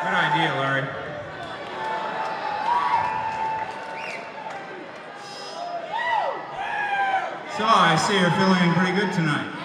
Good idea, Larry. So, I see you're feeling pretty good tonight.